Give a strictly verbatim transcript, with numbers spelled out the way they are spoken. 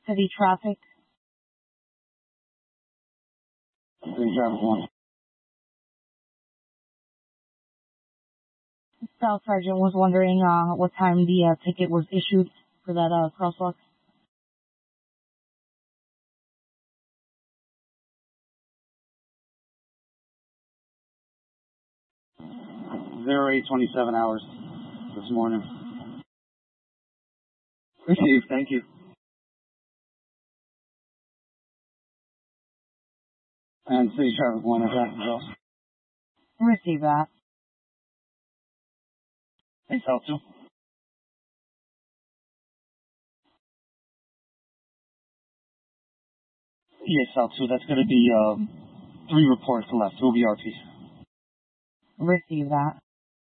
City traffic. City traffic one. Staff Sergeant was wondering uh, what time the uh, ticket was issued for that uh, crosswalk. Zero eight twenty seven hours this morning. Received. Thank you. And City Traffic one at Jacksonville. Receive that. Thanks, L two. Yes, L two. That's going to be uh, three reports left. We'll be R P. Receive that.